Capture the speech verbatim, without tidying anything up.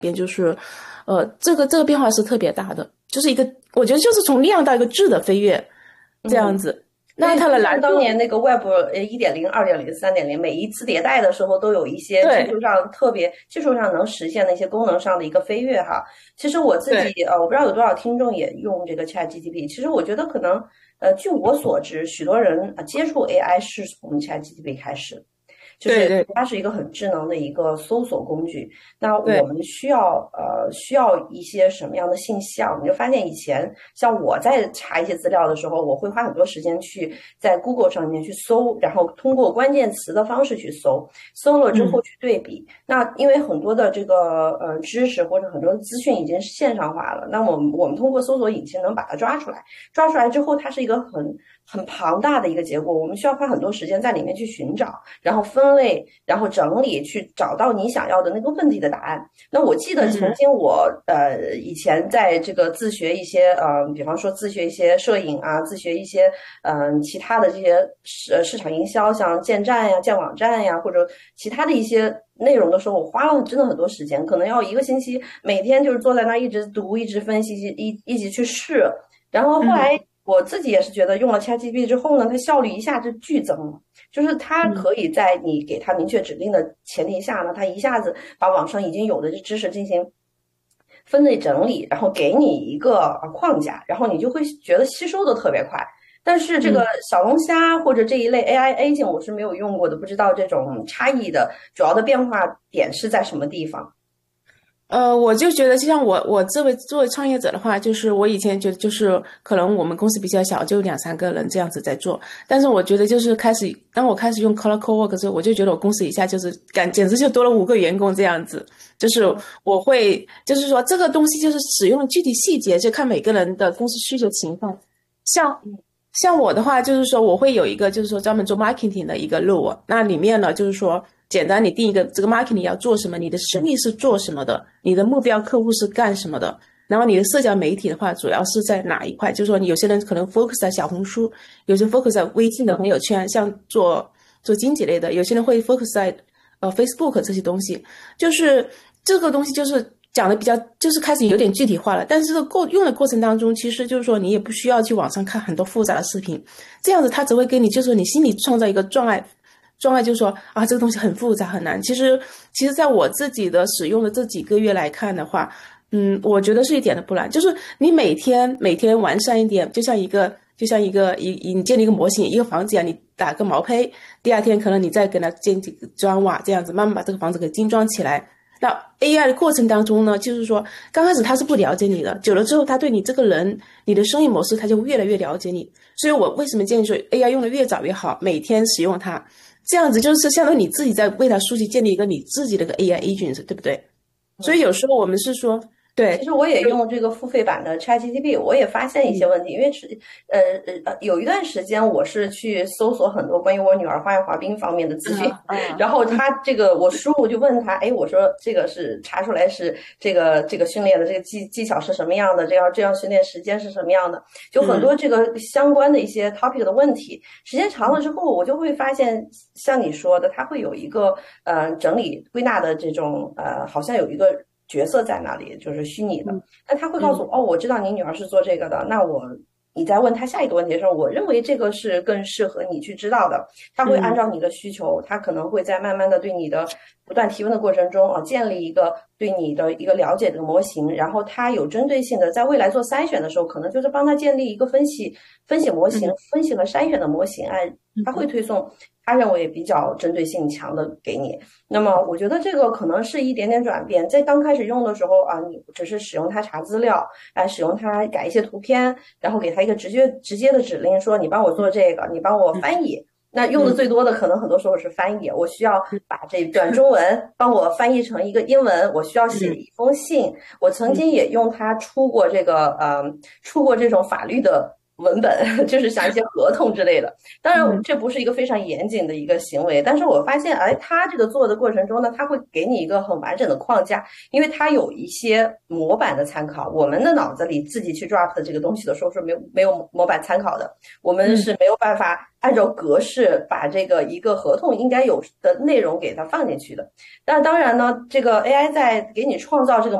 变，就是呃这个这个变化是特别大的，就是一个我觉得就是从量到一个质的飞跃这样子。 嗯对， 那它的就像难度， 当年那个 Web 呃一点零、二点零、三点零，每一次迭代的时候都有一些技术对上特别技术上能实现的一些功能上的一个飞跃哈。其实我自己对呃，我不知道有多少听众也用这个 ChatGPT。其实我觉得可能呃，据我所知，许多人呃接触 A I 是从 ChatGPT 开始。就是对对它是一个很智能的一个搜索工具。那我对， 们需要呃需要一些什么样的信息啊？我们就发现以前像我在查一些资料的时候，我会花很多时间去在 Google 上面去搜，然后通过关键词的方式去搜，搜了之后嗯去对比。那因为很多的这个呃知识或者很多的资讯已经是线上化了，那么我们我们通过搜索引擎能把它抓出来，抓出来之后，它是一个很很庞大的一个结果，我们需要花很多时间在里面去寻找，然后分类，然后整理，去找到你想要的那个问题的答案。那我记得曾嗯经我呃以前在这个自学一些呃，比方说自学一些摄影啊，自学一些嗯、呃、其他的这些市市场营销，像建站呀、建网站呀，或者其他的一些内容的时候，我花了真的很多时间，可能要一个星期，每天就是坐在那一直读、一直分析、一一直去试。然后后来嗯我自己也是觉得用了 ChatGPT 之后呢，它效率一下就剧增了。就是它嗯可以在你给它明确指令的前提下呢，它一下子把网上已经有的知识进行分类整理，然后给你一个框架，然后你就会觉得吸收的特别快。但是这个嗯。 小龙虾或者这一类 A I agent 我是没有用过的，不知道这种差异的主要的变化点是在什么地方。 呃，我就觉得，就像我我这位作为创业者的话，就是我以前觉得就是可能我们公司比较小，就两三个人这样子在做。但是我觉得就是开始，当我开始用 Color Cowork 的时候，我就觉得我公司一下就是感简直就多了五个员工这样子。就是我会就是说这个东西就是使用的具体细节，就看每个人的公司需求情况。像像我的话，就是说我会有一个就是说专门做 marketing 的一个路啊，那里面呢就是说简单你定一个这个 marketing 要做什么，你的生意是做什么的，你的目标客户是干什么的，然后你的社交媒体的话主要是在哪一块，就是说你有些人可能 focus 在小红书，有些 focus 在微信的朋友圈，像做做经济类的，有些人会 focus 在呃 Facebook 这些东西，就是这个东西就是讲的比较，就是开始有点具体化了。但是这个过用的过程当中，其实就是说你也不需要去网上看很多复杂的视频，这样子他只会给你，就是说你心里创造一个障碍，障碍就是说啊这个东西很复杂很难。其实其实在我自己的使用的这几个月来看的话，嗯，我觉得是一点都不难，就是你每天每天完善一点，就像一个就像一个一你建立一个模型，一个房子呀，你打个毛坯，第二天可能你再给它建几个砖瓦，这样子慢慢把这个房子给精装起来。那 A I 的过程当中呢，就是说刚开始他是不了解你的，久了之后他对你这个人、你的生意模式，他就越来越了解你。所以我为什么建议说 A I 用的越早越好，每天使用它，这样子就是相当于你自己在为它书籍建立一个你自己的个 A I agent，对不对？所以有时候我们是说，对， 其实我也用这个付费版的 ChatGPT，我也发现一些嗯问题。因为是呃呃有一段时间我是去搜索很多关于我女儿花样滑冰方面的资讯， 啊啊， 然后他这个我输入就问他，哎，我说这个是查出来是这个这个训练的这个技技巧是什么样的，这样这样训练时间是什么样的，就很多嗯这个相关的一些 topic 的问题。时间长了之后，我就会发现，像你说的，它会有一个呃整理归纳的这种呃，好像有一个角色在那里，就是虚拟的。 嗯那他会告诉嗯我，哦，我知道你女儿是做这个的，那我。你在问他下一个问题的时候，我认为这个是更适合你去知道的。他会按嗯照你的需求，他可能会在慢慢的对你的不断提问的过程中啊，建立一个对你的一个了解的模型，然后他有针对性的在未来做筛选的时候，可能就是帮他建立一个分析分析模型、 嗯分析和筛选的模型，哎，他会推送他认为比较针对性强的给你。那么我觉得这个可能是一点点转变，在刚开始用的时候啊，你只是使用它查资料，哎，使用它改一些图片，然后给它一个直接直接的指令，说你帮我做这个，你帮我翻译。那用的最多的可能很多时候是翻译，我需要把这段中文帮我翻译成一个英文，我需要写一封信。我曾经也用它出过这个呃出过这种法律的文本，就是想一些合同之类的。当然， 嗯这不是一个非常严谨的一个行为，但是我发现，哎，他这个做的过程中呢，他会给你一个很完整的框架，因为它有一些模板的参考。我们的脑子里自己去 draft 这个东西的时候是没有没有模板参考的，我们是没有办法按照格式把这个一个合同应该有的内容给它放进去的。但当然呢，这个 A I 在给你创造这个